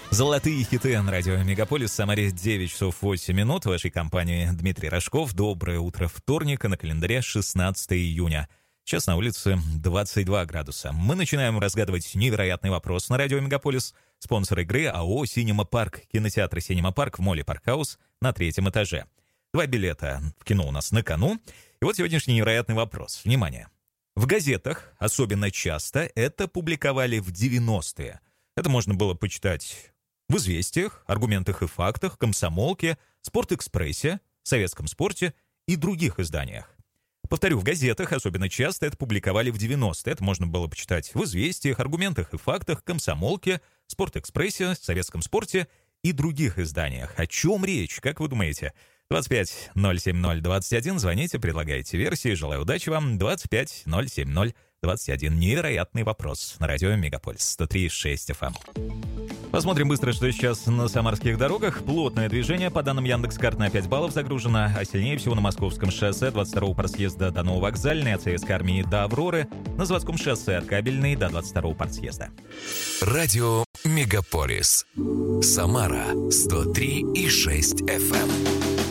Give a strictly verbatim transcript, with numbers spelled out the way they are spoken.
Золотые хиты на радио Мегаполис. В Самаре девять часов восемь минут. В вашей компании Дмитрий Рожков. Доброе утро вторника. На календаре шестнадцатое июня. Сейчас на улице двадцать два градуса. Мы начинаем разгадывать невероятный вопрос на радио Мегаполис. Спонсор игры АО «Синема Парк». Кинотеатр «Синема Парк» в моле «Паркхаус» на третьем этаже. Два билета в кино у нас на кону. И вот сегодняшний невероятный вопрос. Внимание. В газетах особенно часто это публиковали в девяностые. Это можно было почитать в «Известиях», «Аргументах и фактах», «Комсомолке», «Спортэкспрессе», «Советском спорте» и других изданиях. Повторю, в газетах особенно часто это публиковали в девяностые. Это можно было почитать в «Известиях», «Аргументах и фактах», «Комсомолке», «Спортэкспрессе», «Советском спорте» и других изданиях. О чем речь, как вы думаете? двадцать пять ноль семь ноль двадцать один. Звоните, предлагайте версии. Желаю удачи вам. двадцать пять ноль семь ноль двадцать один. Невероятный вопрос на радио Мегаполис сто три и шесть эф эм. Посмотрим быстро, что сейчас на самарских дорогах. Плотное движение, по данным Яндекс.Карт, на пять баллов загружено, а сильнее всего на Московском шоссе двадцать второго партсъезда до Нововокзальной, от Советской армии до Авроры, на Заводском шоссе от Кабельной до двадцать второго партсъезда. Радио Мегаполис. Самара сто три и шесть эф эм.